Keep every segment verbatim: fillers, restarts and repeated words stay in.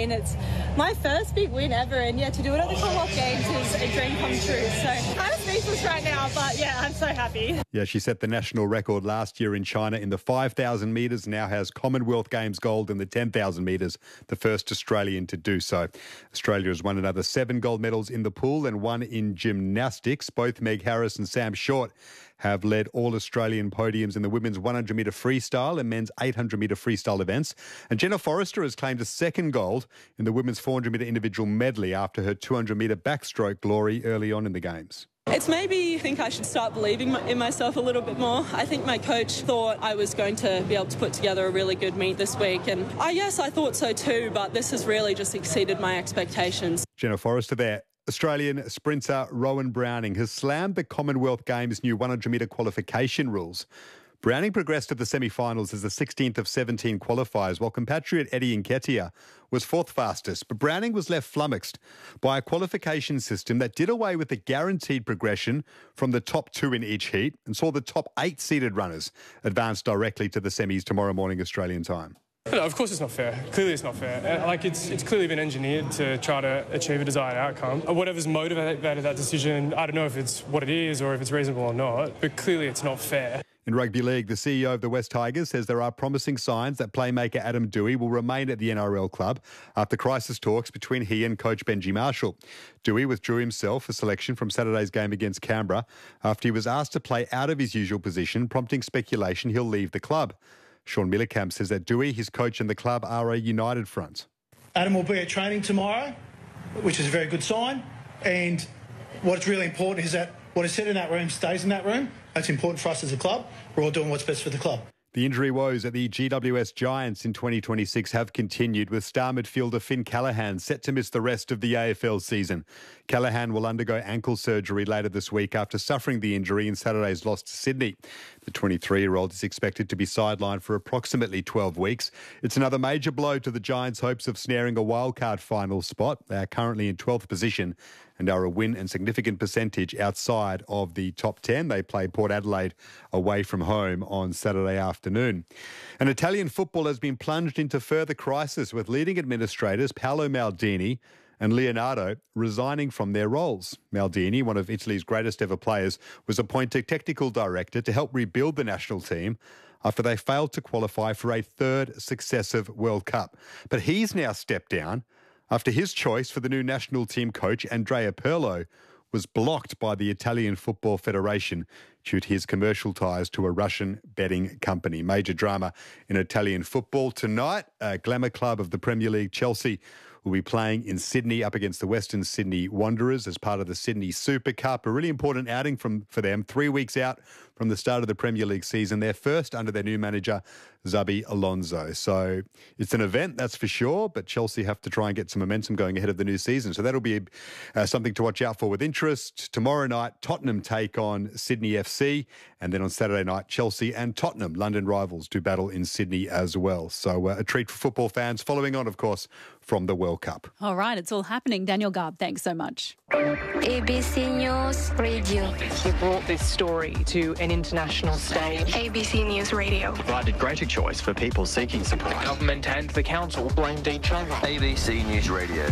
mean, it's my first big win ever, and yeah, to do it at the Commonwealth Games is a dream come true. So kind of speechless right now, but yeah, I'm so happy. Yeah, she set the national record last year in China in the five thousand metres, now has Commonwealth Games gold in the ten thousand metres, the first Australian to do so. Australia has won another seven gold medals in the pool and one in gymnastics. Both Meg Harris and Sam Short have led all Australian podiums in the women's one hundred metre freestyle and men's eight hundred metre freestyle events. And Jenna Forrester has claimed a second gold in the women's four hundred metre individual medley after her two hundred metre backstroke glory early on in the Games. It's maybe I think I should start believing in myself a little bit more. I think my coach thought I was going to be able to put together a really good meet this week. And I yes, I thought so too, but this has really just exceeded my expectations. Jenna Forrester there. Australian sprinter Rowan Browning has slammed the Commonwealth Games' new one hundred metre qualification rules. Browning progressed to the semi-finals as the sixteenth of seventeen qualifiers, while compatriot Eddie Nketiah was fourth fastest. But Browning was left flummoxed by a qualification system that did away with the guaranteed progression from the top two in each heat and saw the top eight seeded runners advance directly to the semis tomorrow morning Australian time. No, of course it's not fair. Clearly it's not fair. Like, it's it's clearly been engineered to try to achieve a desired outcome. Whatever's motivated that decision, I don't know if it's what it is or if it's reasonable or not, but clearly it's not fair. In rugby league, the C E O of the West Tigers says there are promising signs that playmaker Adam Doueihi will remain at the N R L club after crisis talks between he and coach Benji Marshall. Doueihi withdrew himself for selection from Saturday's game against Canberra after he was asked to play out of his usual position, prompting speculation he'll leave the club. Sean Millercamp says that Doueihi, his coach and the club are a united front. Adam will be at training tomorrow, which is a very good sign. And what's really important is that what is said in that room stays in that room. That's important for us as a club. We're all doing what's best for the club. The injury woes at the G W S Giants in twenty twenty-six have continued, with star midfielder Finn Callaghan set to miss the rest of the A F L season. Callaghan will undergo ankle surgery later this week after suffering the injury in Saturday's loss to Sydney. The twenty-three-year-old is expected to be sidelined for approximately twelve weeks. It's another major blow to the Giants' hopes of snaring a wildcard final spot. They are currently in twelfth position and are a win and significant percentage outside of the top ten. They play Port Adelaide away from home on Saturday afternoon. And Italian football has been plunged into further crisis, with leading administrators Paolo Maldini and Leonardo resigning from their roles. Maldini, one of Italy's greatest ever players, was appointed technical director to help rebuild the national team after they failed to qualify for a third successive World Cup. But he's now stepped down after his choice for the new national team coach, Andrea Pirlo, was blocked by the Italian Football Federation due to his commercial ties to a Russian betting company. Major drama in Italian football tonight. A glamour club of the Premier League, Chelsea, will be playing in Sydney up against the Western Sydney Wanderers as part of the Sydney Super Cup. A really important outing from for them, three weeks out from the start of the Premier League season. They're first under their new manager, Xabi Alonso. So it's an event, that's for sure, but Chelsea have to try and get some momentum going ahead of the new season. So that'll be uh, something to watch out for with interest. Tomorrow night, Tottenham take on Sydney F C, and then on Saturday night, Chelsea and Tottenham, London rivals, do battle in Sydney as well. So uh, a treat for football fans, following on, of course, from the World Cup. All right, it's all happening. Daniel Garb, thanks so much. A B C News Radio. We brought this story to an international stage. A B C News Radio. Provided greater choice for people seeking support. The government and the council blamed each other. A B C News Radio.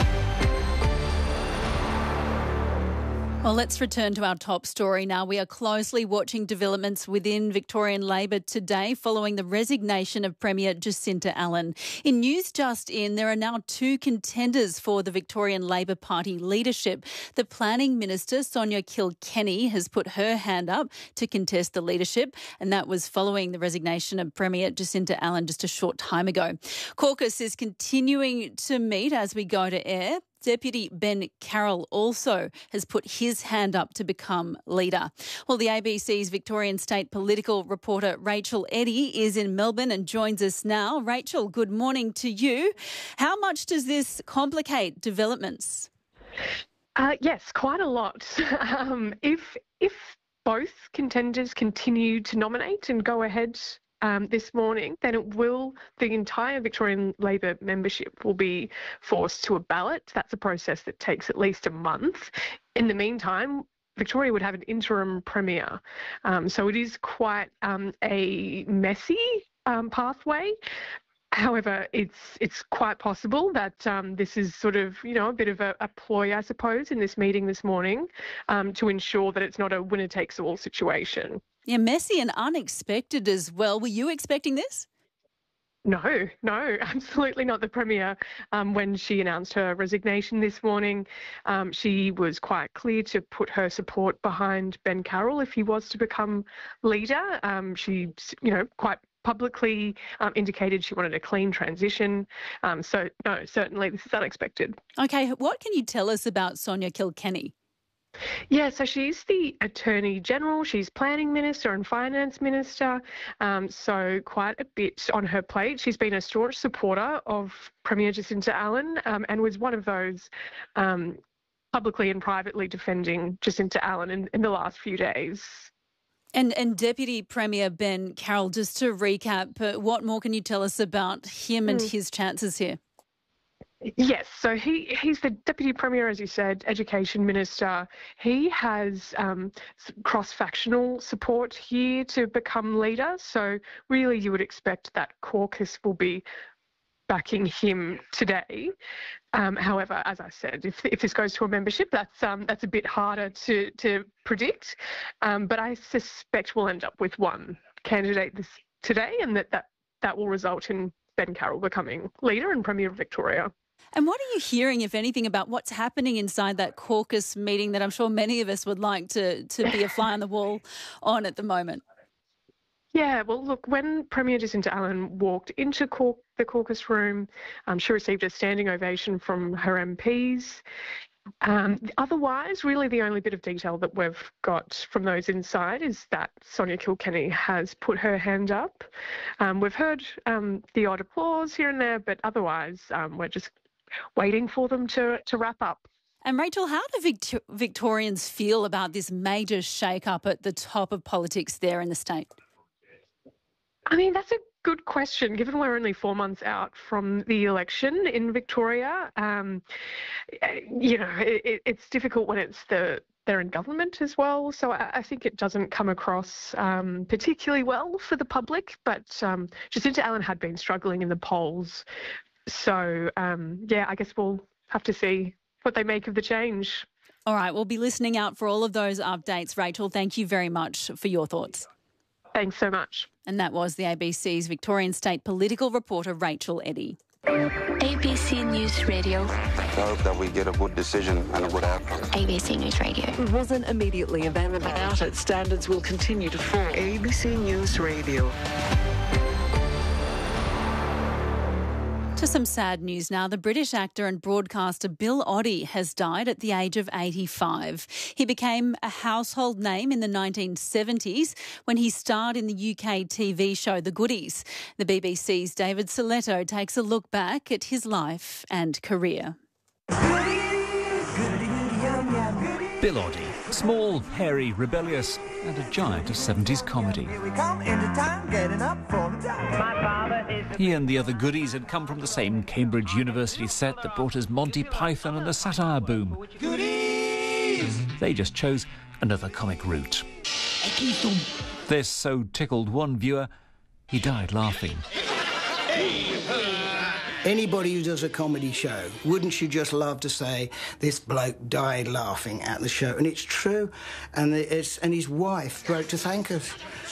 Well, let's return to our top story now. We are closely watching developments within Victorian Labor today following the resignation of Premier Jacinta Allen. In news just in, there are now two contenders for the Victorian Labor Party leadership. The Planning Minister, Sonia Kilkenny, has put her hand up to contest the leadership, and that was following the resignation of Premier Jacinta Allen just a short time ago. Caucus is continuing to meet as we go to air. Deputy Ben Carroll also has put his hand up to become leader. Well, the A B C's Victorian State political reporter Rachel Eddy is in Melbourne and joins us now. Rachel, good morning to you. How much does this complicate developments? Uh, yes, quite a lot. um, if if both contenders continue to nominate and go ahead Um, this morning, then it will, the entire Victorian Labor membership will be forced to a ballot. That's a process that takes at least a month. In the meantime, Victoria would have an interim premier. Um, so it is quite um, a messy um, pathway. However, it's it's quite possible that um, this is sort of, you know, a bit of a, a ploy, I suppose, in this meeting this morning um, to ensure that it's not a winner-takes-all situation. Yeah, messy and unexpected as well. Were you expecting this? No, no, absolutely not. The Premier, um, when she announced her resignation this morning, um, she was quite clear to put her support behind Ben Carroll if he was to become leader. Um, she, you know, quite publicly um, indicated she wanted a clean transition. Um, so, no, certainly this is unexpected. Okay, what can you tell us about Sonia Kilkenny? Yeah, so she's the Attorney General, she's Planning Minister and Finance Minister, um, so quite a bit on her plate. She's been a staunch supporter of Premier Jacinta Allan um, and was one of those um, publicly and privately defending Jacinta Allan in, in the last few days. And, and Deputy Premier Ben Carroll, just to recap, uh, what more can you tell us about him and mm. his chances here? Yes, so he, he's the Deputy Premier, as you said, Education Minister. He has um, cross-factional support here to become leader. So really you would expect that caucus will be backing him today. Um, however, as I said, if, if this goes to a membership, that's um, that's a bit harder to, to predict. Um, but I suspect we'll end up with one candidate this today and that, that, that will result in Ben Carroll becoming leader and Premier of Victoria. And what are you hearing, if anything, about what's happening inside that caucus meeting that I'm sure many of us would like to, to be a fly on the wall on at the moment? Yeah, well, look, when Premier Jacinta Allan walked into cau- the caucus room, um, she received a standing ovation from her M Ps. Um, otherwise, really the only bit of detail that we've got from those inside is that Sonia Kilkenny has put her hand up. Um, we've heard um, the odd applause here and there, but otherwise um, we're just waiting for them to, to wrap up. And Rachel, how do Victor- Victorians feel about this major shake-up at the top of politics there in the state? I mean, that's a good question, given we're only four months out from the election in Victoria. Um, you know, it, it's difficult when it's the they're in government as well. So I, I think it doesn't come across um, particularly well for the public. But um, Jacinta Allan had been struggling in the polls. So, um, yeah, I guess we'll have to see what they make of the change. All right, we'll be listening out for all of those updates. Rachel, thank you very much for your thoughts. Thanks so much. And that was the A B C's Victorian State political reporter, Rachel Eddy. A B C News Radio. I hope that we get a good decision and a good outcome. A B C News Radio. It wasn't immediately available. Out its standards will continue to fall. A B C News Radio. To some sad news now. The British actor and broadcaster Bill Oddie has died at the age of eighty-five. He became a household name in the nineteen seventies when he starred in the U K T V show The Goodies. The B B C's David Soletto takes a look back at his life and career. Bill Oddie, small, hairy, rebellious, and a giant of seventies comedy. He and the other Goodies had come from the same Cambridge University set that brought us Monty Python and the satire boom. Goodies! They just chose another comic route. This so tickled one viewer, he died laughing. Anybody who does a comedy show, wouldn't you just love to say, this bloke died laughing at the show? And it's true. And, it's, and his wife wrote to thank us.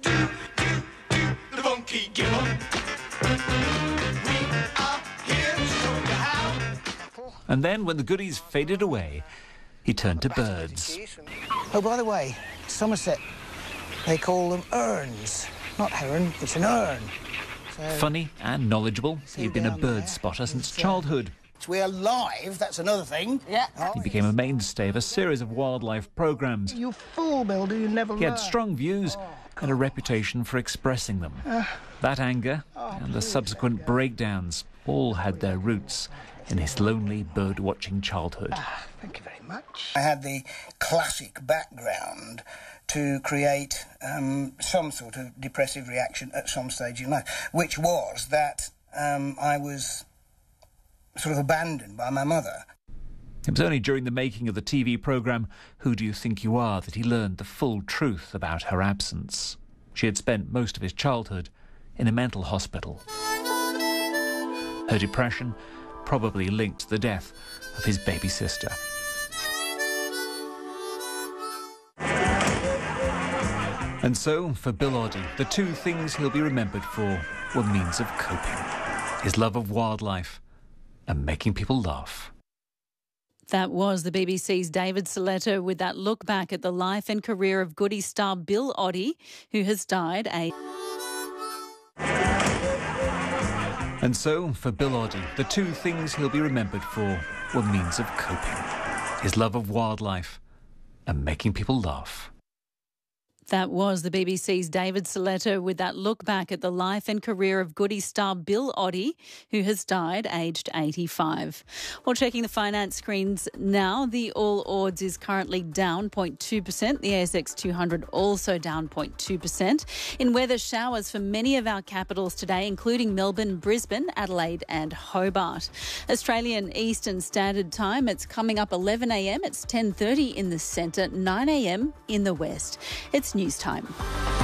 And then, when the Goodies faded away, he turned to birds. Oh, by the way, Somerset, they call them urns. Not heron, it's an urn. Funny and knowledgeable, he'd been a bird spotter since childhood. We're live, that's another thing. Yeah. He became a mainstay of a series of wildlife programmes. You fool, Bill, you never learn. He had strong views and a reputation for expressing them. Uh, that anger and the subsequent breakdowns all had their roots in his lonely bird-watching childhood. Uh, thank you very much. I had the classic background to create um, some sort of depressive reaction at some stage in life, which was that um, I was sort of abandoned by my mother. It was only during the making of the T V programme Who Do You Think You Are that he learned the full truth about her absence. She had spent most of his childhood in a mental hospital. Her depression probably linked to the death of his baby sister. And so, for Bill Oddie, the two things he'll be remembered for were means of coping. His love of wildlife and making people laugh. That was the B B C's David Soletto with that look back at the life and career of Goody star Bill Oddie, who has died a... And so, for Bill Oddie, the two things he'll be remembered for were means of coping. His love of wildlife and making people laugh. That was the B B C's David Soletto with that look back at the life and career of Goody star Bill Oddie, who has died aged eighty-five. Well, checking the finance screens now, the All Ords is currently down zero point two percent. The A S X two hundred also down zero point two percent. In weather, showers for many of our capitals today, including Melbourne, Brisbane, Adelaide and Hobart. Australian Eastern Standard Time, it's coming up eleven a m. It's ten thirty in the centre, nine a m in the west. It's news time.